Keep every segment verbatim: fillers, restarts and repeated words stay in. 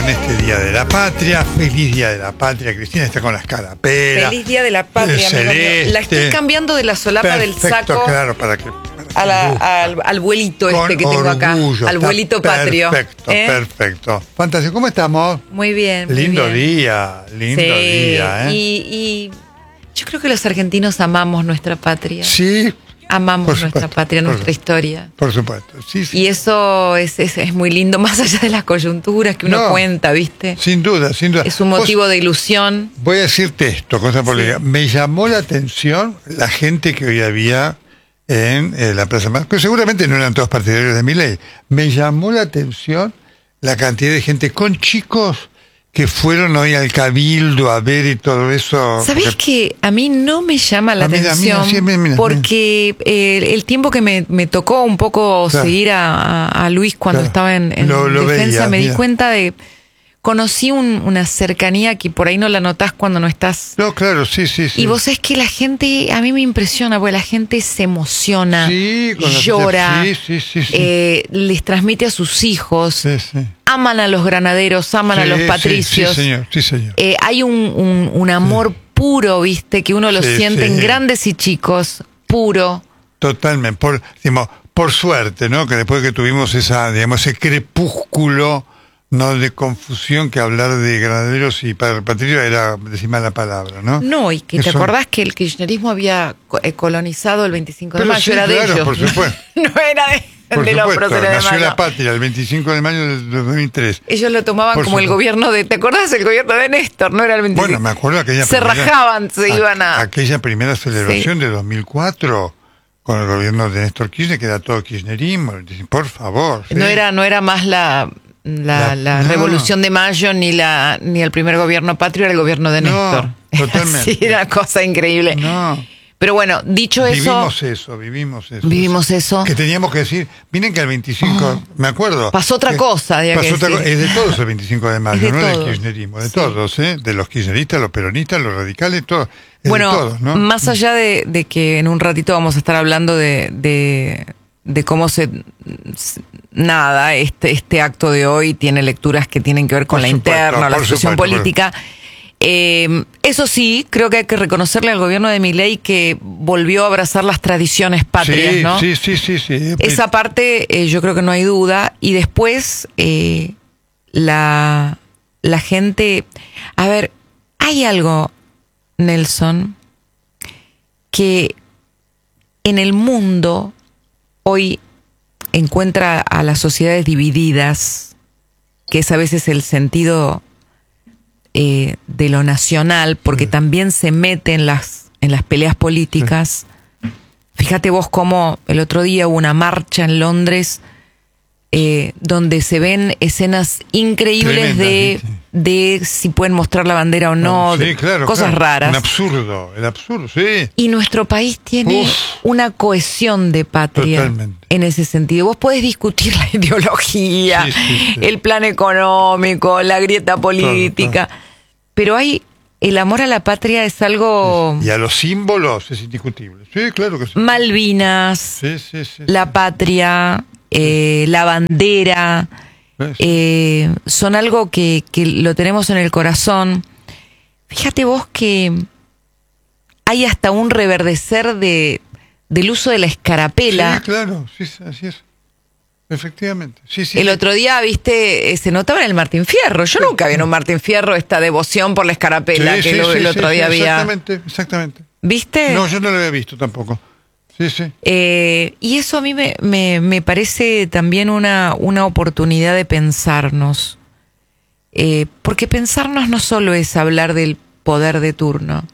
en este Día de la Patria. Feliz Día de la Patria. Cristina está con la escarapela. Feliz Día de la Patria, amigo mío. La estoy cambiando de la solapa del saco claro, para que, para a la, al, al vuelito con este que tengo acá. orgullo, al vuelito patrio. Perfecto, ¿eh? perfecto. Fantasio, ¿cómo estamos? Muy bien. Muy lindo bien. día, lindo sí, día. ¿eh? Y, y yo creo que los argentinos amamos nuestra patria. Sí. Amamos Por nuestra supuesto, patria, por nuestra supuesto. historia. Por supuesto, sí, sí. Y eso es, es, es muy lindo, más allá de las coyunturas que uno No, cuenta, ¿viste? Sin duda, sin duda. Es un motivo Vos, de ilusión. Voy a decirte esto, cosa política. Sí. Me llamó la atención la gente que hoy había en eh, la Plaza Mayor, que seguramente no eran todos partidarios de Milei. Me llamó la atención la cantidad de gente con chicos que fueron hoy al Cabildo a ver y todo eso. ¿Sabés porque... que a mí no me llama la a mí, atención? A mí, sí, mira, mira, porque eh, el tiempo que me, me tocó un poco claro. seguir a, a Luis cuando claro. estaba en, en lo, lo defensa, veía, me mira. di cuenta de... Conocí un, una cercanía que por ahí no la notás cuando no estás. No, claro, sí, sí, sí. Y vos sabés que la gente, a mí me impresiona, porque la gente se emociona, sí, con llora, sí, sí, sí, sí. Eh, les transmite a sus hijos, sí, sí. aman a los granaderos, aman sí, a los patricios. Sí, sí señor, sí, señor. Eh, hay un, un, un amor sí. puro, viste, que uno lo sí, siente sí. en grandes y chicos, puro. Totalmente, por, digamos, por suerte, ¿no? Que después que tuvimos esa, digamos, ese crepúsculo, no de confusión, que hablar de granaderos y patricios era decir mala palabra, ¿no? No, y que Eso... te acordás que el kirchnerismo había colonizado el veinticinco de Pero mayo, sí, era claro, de ellos. Por supuesto. No era de, por de supuesto, los próceres de nació mayo. la patria el veinticinco de mayo del dos mil tres. Ellos lo tomaban por como supuesto. el gobierno de... ¿Te acordás del gobierno de Néstor? No era el veinticinco. Bueno, me acuerdo aquella Se primera, rajaban, se a, iban a... Aquella primera celebración sí. de dos mil cuatro... con el gobierno de Néstor Kirchner, que era todo kirchnerismo. Por favor. ¿sí? No era, no era más la... La, la, la no. Revolución de Mayo ni la ni el primer gobierno patrio, era el gobierno de Néstor. No, totalmente. Sí, era una cosa increíble. No. Pero bueno, dicho vivimos eso... Vivimos eso, vivimos eso. Vivimos eso. Que teníamos que decir, miren que el veinticinco, oh, me acuerdo. Pasó otra cosa, pasó que otra decir. Es de todos el veinticinco de mayo, de no todos. del kirchnerismo, de sí. todos, ¿eh? De los kirchneristas, los peronistas, los radicales, todo. Es bueno, de todos, ¿no? Más allá de, de que en un ratito vamos a estar hablando de... de de cómo se nada este este acto de hoy tiene lecturas que tienen que ver con por la supuesto, interna, la situación política. Eh, eso sí, creo que hay que reconocerle al gobierno de Milei que volvió a abrazar las tradiciones patrias, sí, ¿no? Sí, sí, sí, sí. Esa parte eh, yo creo que no hay duda. Y después eh, la la gente, a ver, hay algo, Nelson, que en el mundo hoy encuentra a las sociedades divididas, que es a veces el sentido eh, de lo nacional, porque sí. también se mete en las, en las peleas políticas. Sí. Fíjate vos cómo el otro día hubo una marcha en Londres eh, donde se ven escenas increíbles Tremenda, de, sí. de si pueden mostrar la bandera o no, sí, claro, cosas claro. raras. Un absurdo, el absurdo, sí. Y nuestro país tiene Uf, una cohesión de patria totalmente. En ese sentido. Vos podés discutir la ideología, sí, sí, sí. el plan económico, la grieta política, todo, todo. Pero hay el amor a la patria es algo... Y a los símbolos es indiscutible. Sí, claro que sí. Malvinas, sí, sí, sí, la sí. patria... Eh, la bandera eh, son algo que, que lo tenemos en el corazón. Fíjate vos que hay hasta un reverdecer de del uso de la escarapela. Sí, claro, sí, así es. Efectivamente. Sí, sí, el sí. otro día, viste, se notaba en el Martín Fierro. Yo sí. nunca vi en un Martín Fierro esta devoción por la escarapela sí, que sí, lo, sí, el otro sí, día sí, había. Exactamente, exactamente. ¿Viste? No, yo no lo había visto tampoco. Sí, sí. Eh, y eso a mí me, me, me parece también una, una oportunidad de pensarnos. Eh, porque pensarnos no solo es hablar del poder de turno.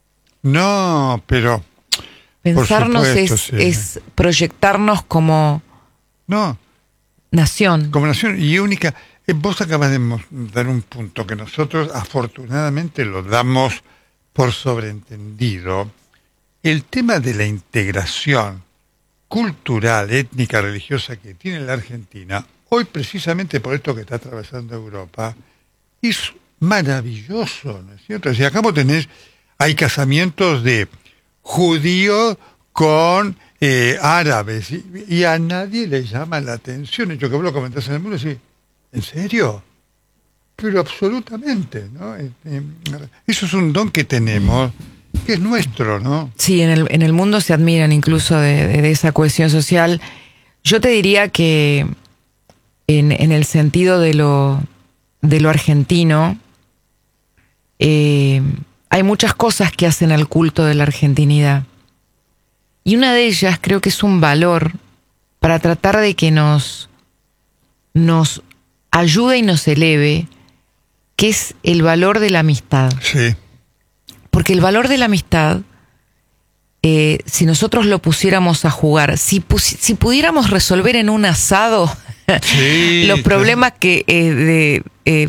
No, pero... Pensarnos supuesto, es, sí. es proyectarnos como no, nación. Como nación y única. Eh, vos acabas de dar un punto que nosotros afortunadamente lo damos por sobreentendido. El tema de la integración cultural, étnica, religiosa que tiene la Argentina, hoy precisamente por esto que está atravesando Europa, es maravilloso, ¿no es cierto? Si acá vos tenés, hay casamientos de judíos con eh, árabes y, y a nadie le llama la atención. Yo que vos lo comentás en el mundo, sí, ¿en serio? pero absolutamente, ¿no? Eh, eh, eso es un don que tenemos, que es nuestro, ¿no? Sí, en el, en el mundo se admiran incluso de, de, de esa cohesión social. Yo te diría que en, en el sentido de lo, de lo argentino, eh, hay muchas cosas que hacen al culto de la argentinidad. Y una de ellas creo que es un valor para tratar de que nos, nos ayude y nos eleve, que es el valor de la amistad. Sí. Porque el valor de la amistad, eh, si nosotros lo pusiéramos a jugar, si, pusi- si pudiéramos resolver en un asado Sí, los problemas que eh, de, eh,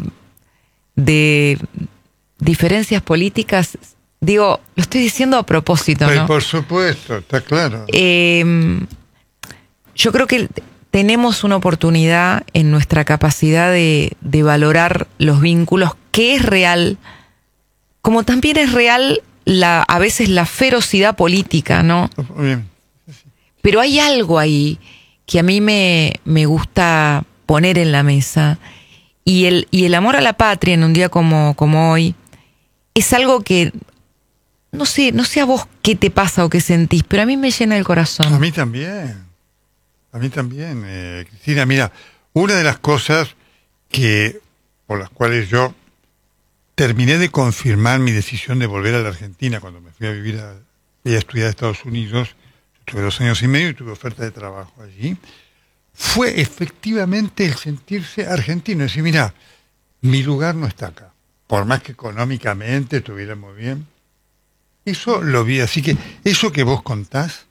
de diferencias políticas, digo, lo estoy diciendo a propósito, Pues, ¿no? por supuesto, está claro. Eh, yo creo que tenemos una oportunidad en nuestra capacidad de, de valorar los vínculos, que es real, como también es real la, a veces la ferocidad política, ¿no? Bien. Pero hay algo ahí que a mí me, me gusta poner en la mesa, y el, y el amor a la patria en un día como, como hoy es algo que no sé, no sé a vos qué te pasa o qué sentís, pero a mí me llena el corazón. A mí también, a mí también, eh, Cristina. Mira, una de las cosas que por las cuales yo terminé de confirmar mi decisión de volver a la Argentina cuando me fui a vivir a, a estudiar a Estados Unidos, tuve dos años y medio y tuve oferta de trabajo allí, fue efectivamente el sentirse argentino, decir, mira, mi lugar no está acá, por más que económicamente estuviera muy bien. Eso lo vi, así que eso que vos contás,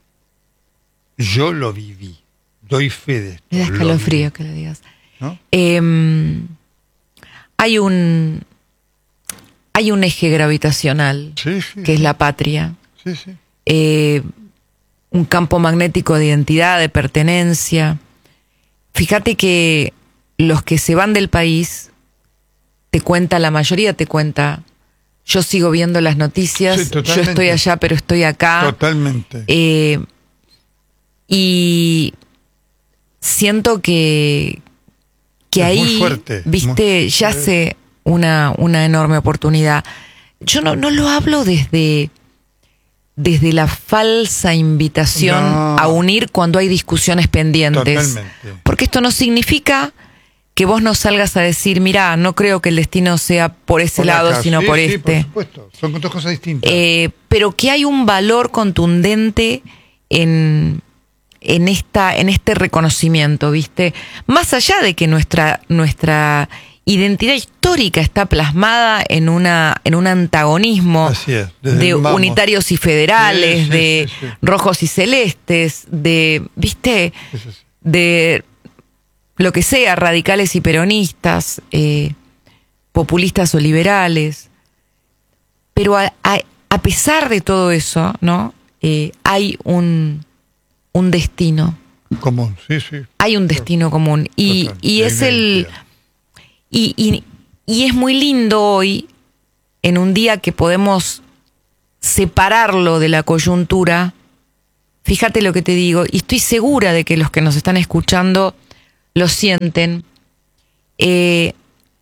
yo lo viví, doy fe de esto. Me da escalofrío que lo digas. ¿No? Eh, hay un hay un eje gravitacional, Sí, sí, que es la patria, sí, sí. eh, un campo magnético de identidad, de pertenencia. Fíjate que los que se van del país, te cuenta, la mayoría te cuenta, yo sigo viendo las noticias, Sí, yo totalmente. estoy allá pero estoy acá. Totalmente. Eh, y siento que, que Es ahí, muy fuerte, viste, muy- yace una, una enorme oportunidad. Yo no, no lo hablo desde, desde la falsa invitación No. a unir cuando hay discusiones pendientes. Totalmente. Porque esto no significa que vos no salgas a decir, mirá, no creo que el destino sea por ese Por lado, acá, sino sí, por sí, este. por supuesto, son dos cosas distintas. Eh, pero que hay un valor contundente en, en esta, en este reconocimiento, ¿viste? Más allá de que nuestra, nuestra identidad histórica está plasmada en una, en un antagonismo Así es, desde de el vamos. unitarios y federales, Sí, sí, de sí, sí. rojos y celestes, de, ¿viste? Eso sí. De lo que sea, radicales y peronistas, eh, populistas o liberales. Pero a, a, a pesar de todo eso, ¿no? Eh, hay un, un destino. Común, sí, sí. Hay un destino común. Y, Total, y de es el. identidad. Y, y, y es muy lindo hoy, en un día que podemos separarlo de la coyuntura. Fíjate lo que te digo, y estoy segura de que los que nos están escuchando lo sienten. Eh,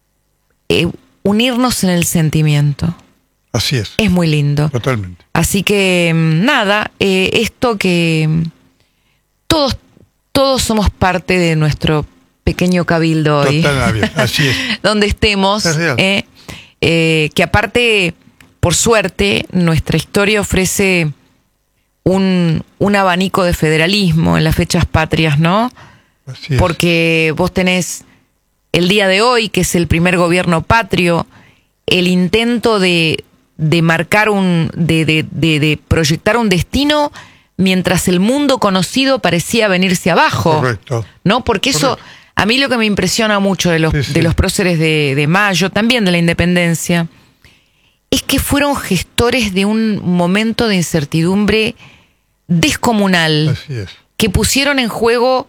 eh, unirnos en el sentimiento. Así es, Es muy lindo. totalmente. Así que, mm, nada, eh, esto que mm, todos, todos somos parte de nuestro pequeño cabildo hoy. Total, bien, así es. Donde estemos. Es real. eh, eh, que aparte, por suerte, nuestra historia ofrece un, un abanico de federalismo en las fechas patrias, ¿no? Así es. Porque vos tenés el día de hoy, que es el primer gobierno patrio, el intento de, de marcar un, de, de, de, de proyectar un destino mientras el mundo conocido parecía venirse abajo. Correcto. ¿No? Porque eso, Correcto. a mí lo que me impresiona mucho de los, Sí, sí. de los próceres de, de Mayo, también de la independencia, es que fueron gestores de un momento de incertidumbre descomunal, Así es. que pusieron en juego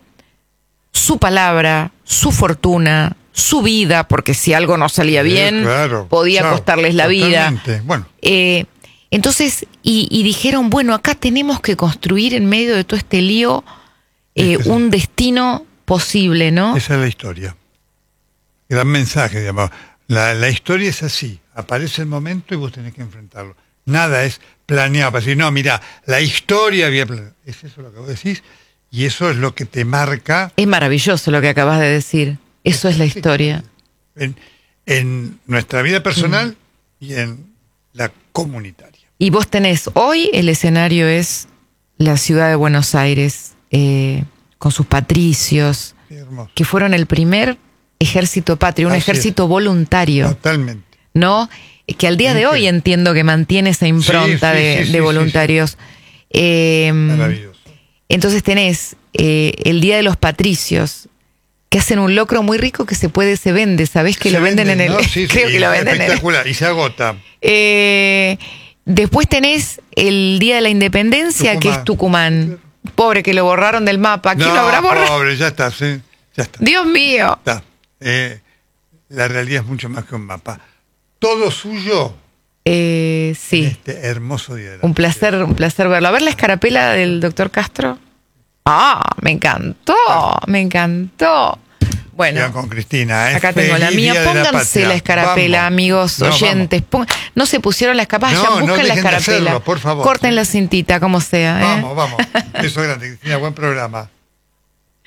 su palabra, su fortuna, su vida, porque si algo no salía Sí, bien, claro. podía Chao. costarles la vida. Totalmente. Bueno, Eh, entonces, y, y dijeron, bueno, acá tenemos que construir en medio de todo este lío eh, Es que sí. un destino posible, ¿no? esa es la historia. Gran mensaje, digamos. La, la historia es así, aparece el momento y vos tenés que enfrentarlo. Nada es planeado para decir, no, mira, la historia había planeado. Es eso lo que vos decís y eso es lo que te marca. Es maravilloso lo que acabas de decir. Eso es la historia. En, en nuestra vida personal mm. y en la comunitaria. Y vos tenés, hoy el escenario es la ciudad de Buenos Aires, eh, con sus patricios, que fueron el primer ejército patrio, un Así ejército es. voluntario. Totalmente. ¿No? Que al día de hoy entiendo que mantiene esa impronta sí, sí, de, sí, sí, de voluntarios. Sí, sí. Eh, Maravilloso. Entonces tenés eh, el Día de los Patricios, que hacen un locro muy rico que se puede, se vende, ¿sabés? Que se lo venden vende, en el... ¿no? Sí, creo sí, que lo venden espectacular, en el, y se agota. Eh, después tenés el Día de la Independencia, Tucumán. que es Tucumán. Pobre, que lo borraron del mapa. ¿Quién no, lo habrá borrado? Pobre, ya está, sí, ya está. Dios mío. Está. Eh, la realidad es mucho más que un mapa. Todo suyo. Eh, sí. Este hermoso día de la Un placer, un placer verlo. A ver la escarapela del doctor Castro. Ah, me encantó, me encantó. Bueno, Sigan con Cristina, ¿eh? Acá tengo la mía. Pónganse la, la escarapela, vamos. amigos no, oyentes. Pon... No se pusieron la escarapela, no, ya busquen no la escarapela. Hacerlo, por favor. Corten la cintita, como sea. ¿eh? Vamos, vamos. Eso es grande, Cristina, buen programa.